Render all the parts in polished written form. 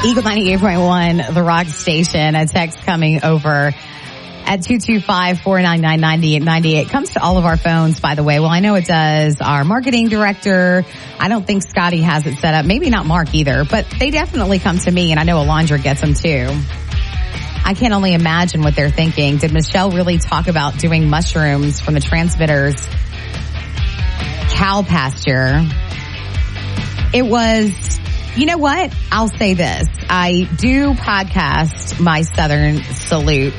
Eagle 98.1, the Rock Station. A text coming over at 225-499-9898. It comes to all of our phones, by the way. Well, I know it does. Our marketing director, I don't think Scotty has it set up. Maybe not Mark either, but they definitely come to me, and I know Alondra gets them too. I can only imagine what they're thinking. Did Michelle really talk about doing mushrooms from the transmitter's cow pasture? It was, you know what? I'll say this. I do podcast my Southern Salutes,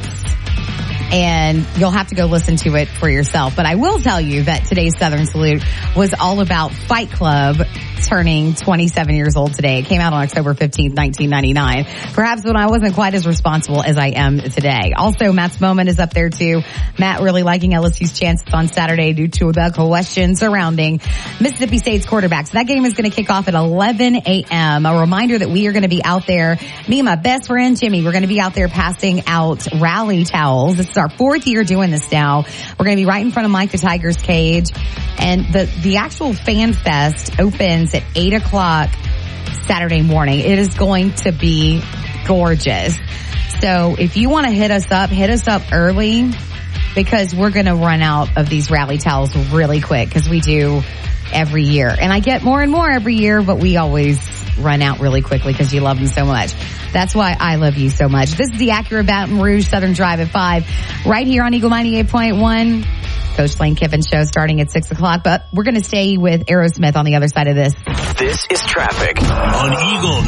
and you'll have to go listen to it for yourself. But I will tell you that today's Southern Salute was all about Fight Club turning 27 years old today. It came out on October 15th, 1999. Perhaps when I wasn't quite as responsible as I am today. Also, Matt's moment is up there too. Matt really liking LSU's chances on Saturday due to the question surrounding Mississippi State's quarterback. So that game is going to kick off at 11 a.m. A reminder that we are going to be out there. Me and my best friend Jimmy, we're going to be out there passing out rally towels. This is our 4th year doing this now. We're going to be right in front of Mike the Tiger's cage. And the actual Fan Fest opens at 8 o'clock Saturday morning. It is going to be gorgeous. So if you want to hit us up early, because we're going to run out of these rally towels really quick, because we do every year. And I get more and more every year, but we always run out really quickly because you love them so much. That's why I love you so much. This is the Acura Baton Rouge Southern Drive at 5, right here on Eagle 98.1. Coach Lane Kiffin show starting at 6 o'clock, but we're going to stay with Aerosmith on the other side of this. This is traffic on Eagle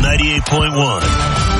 98.1.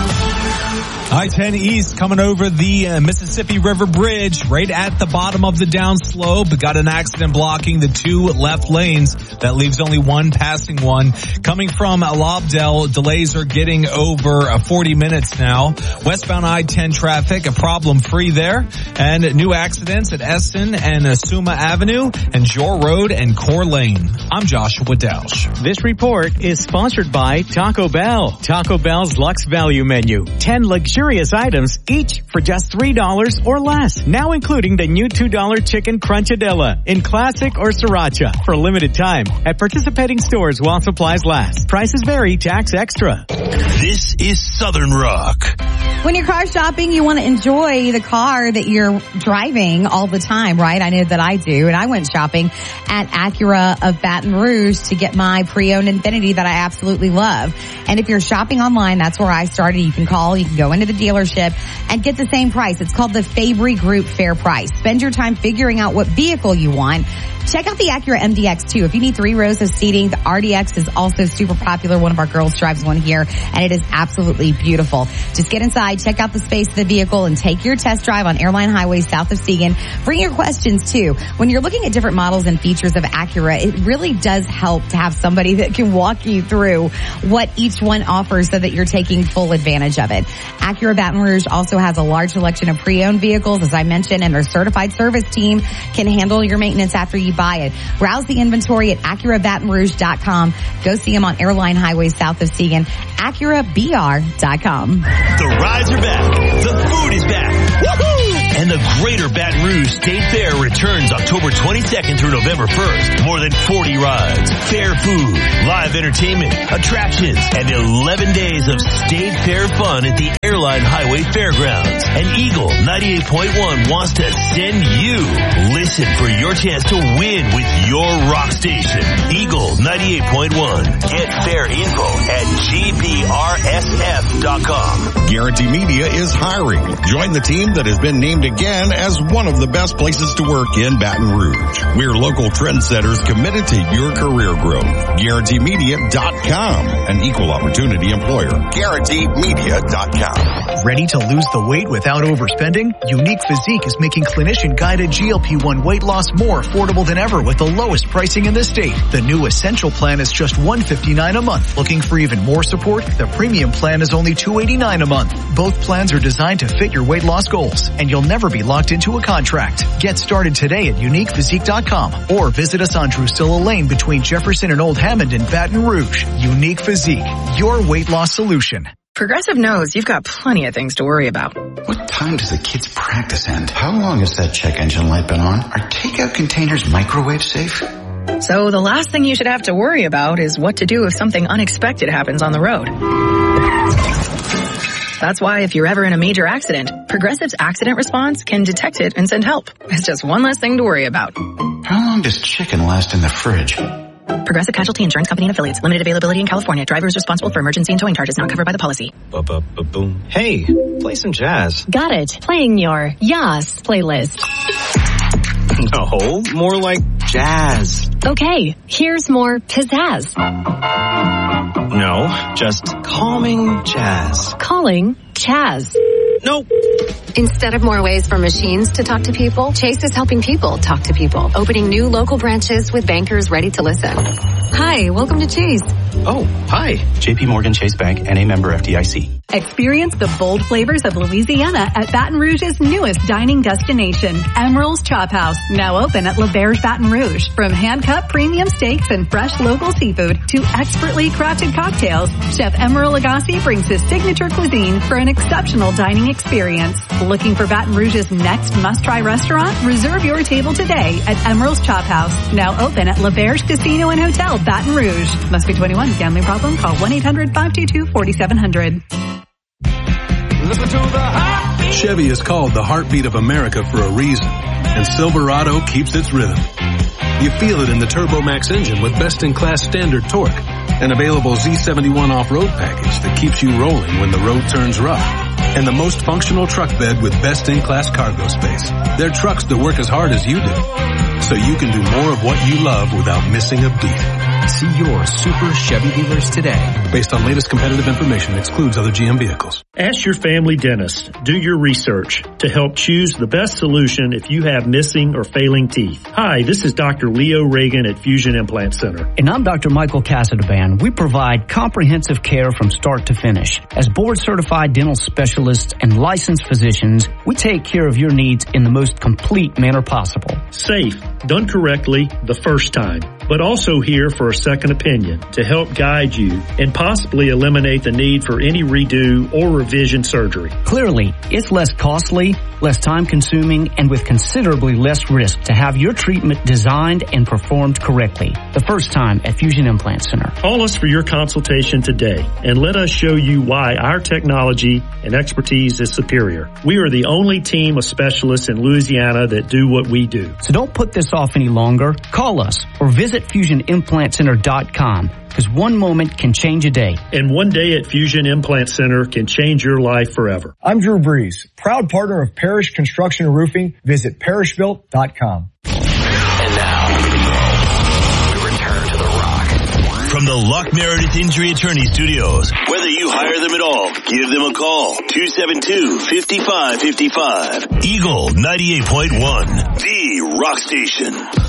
I-10 East coming over the Mississippi River Bridge right at the bottom of the downslope. Got an accident blocking the 2 left lanes. That leaves only one passing one. Coming from Lobdell, delays are getting over 40 minutes now. Westbound I-10 traffic, a problem free there. And new accidents at Eston and Suma Avenue and Jor Road and Core Lane. I'm Joshua Dausch. This report is sponsored by Taco Bell. Taco Bell's Luxe Value Menu. 10 luxurious items, each for just $3 or less. Now including the new $2 Chicken Crunchadilla in Classic or Sriracha for a limited time at participating stores while supplies last. Prices vary, tax extra. This is Southern Rock. When you're car shopping, you want to enjoy the car that you're driving all the time, right? I know that I do. And I went shopping at Acura of Baton Rouge to get my pre-owned Infiniti that I absolutely love. And if you're shopping online, that's where I started. You can call, you can go into the dealership and get the same price. It's called the Fabry Group Fair Price. Spend your time figuring out what vehicle you want. Check out the Acura MDX too. If you need 3 rows of seating, the RDX is also super popular. One of our girls drives one here, and it is absolutely beautiful. Just get inside, check out the space of the vehicle, and take your test drive on Airline Highway south of Siegen. Bring your questions too. When you're looking at different models and features of Acura, it really does help to have somebody that can walk you through what each one offers so that you're taking full advantage of it. Acura Baton Rouge also has a large selection of pre-owned vehicles, as I mentioned, and their certified service team can handle your maintenance after you buy it. Browse the inventory at AcuraBatonRouge.com. Go see them on Airline Highway south of Siegen. AcuraBR.com. The rides are back. The food is back. Woohoo! And the Greater Baton Rouge State Fair returns October 22nd through November 1st. More than 40 rides, fair food, live entertainment, attractions, and 11 days of State Fair fun at the Airline Highway Fairgrounds. And Eagle 98.1 wants to send you. Listen for your chance to win with your rock station. Eagle 98.1. Get fair info at gbrsf.com. Guarantee Media is hiring. Join the team that has been named again as one of the best places to work in Baton Rouge. We're local trendsetters committed to your career growth. GuaranteeMedia.com, an equal opportunity employer. GuaranteeMedia.com. Ready to lose the weight without overspending? Unique Physique is making clinician-guided GLP-1 weight loss more affordable than ever with the lowest pricing in the state. The new Essential Plan is just $159 a month. Looking for even more support? The Premium Plan is only $289 a month. Both plans are designed to fit your weight loss goals, and you'll never be locked into a contract. Get started today at UniquePhysique.com or visit us on Drusilla Lane between Jefferson and Old Hammond in Baton Rouge. Unique Physique, your weight loss solution. Progressive knows you've got plenty of things to worry about. What time does the kids' practice end? How long has that check engine light been on? Are takeout containers microwave safe? So the last thing you should have to worry about is what to do if something unexpected happens on the road. That's why if you're ever in a major accident, Progressive's accident response can detect it and send help. It's just one less thing to worry about. How long does chicken last in the fridge? Progressive Casualty Insurance Company and Affiliates. Limited availability in California. Driver is responsible for emergency and towing charges not covered by the policy. Boom. Hey, play some jazz. Got it. Playing your Yas playlist. No, more like jazz. Okay, here's more pizzazz. No, just calming jazz. Calling Chaz. Nope. Instead of more ways for machines to talk to people, Chase is helping people talk to people. Opening new local branches with bankers ready to listen. Hi, welcome to Chase. Oh, hi. JP Morgan Chase Bank, N.A. member FDIC. Experience the bold flavors of Louisiana at Baton Rouge's newest dining destination, Emeril's Chop House, now open at L'Auberge Baton Rouge. From hand-cut premium steaks and fresh local seafood to expertly crafted cocktails, Chef Emeril Agassi brings his signature cuisine for an exceptional dining experience. Looking for Baton Rouge's next must-try restaurant? Reserve your table today at Emeril's Chop House, now open at L'Auberge Casino and Hotel, Baton Rouge. Must be 21. Gambling problem? Call 1-800-522-4700. Chevy is called the heartbeat of America for a reason, and Silverado keeps its rhythm. You feel it in the TurboMax engine with best-in-class standard torque, an available Z71 off-road package that keeps you rolling when the road turns rough, and the most functional truck bed with best-in-class cargo space. They're trucks that work as hard as you do, so you can do more of what you love without missing a beat. See your Super Chevy dealers today. Based on latest competitive information, excludes other GM vehicles. Ask your family dentist. Do your research to help choose the best solution if you have missing or failing teeth. Hi, this is Dr. Leo Reagan at Fusion Implant Center. And I'm Dr. Michael Casadban. We provide comprehensive care from start to finish. As board-certified dental specialists and licensed physicians, we take care of your needs in the most complete manner possible. Safe, done correctly the first time, but also here for a second opinion to help guide you and possibly eliminate the need for any redo or revision surgery. Clearly, it's less costly, less time-consuming, and with considerably less risk to have your treatment designed and performed correctly. The first time at Fusion Implant Center. Call us for your consultation today and let us show you why our technology and expertise is superior. We are the only team of specialists in Louisiana that do what we do. So don't put this off any longer. Call us or visit FusionImplantCenter.com, because one moment can change a day. And one day at Fusion Implant Center can change your life forever. I'm Drew Brees, proud partner of Parrish Construction and Roofing. Visit parrishbuilt.com. And now, we return to The Rock. From the Luck Meredith Injury Attorney Studios, whether you hire them at all, give them a call. 272-5555. Eagle 98.1, the Rock Station.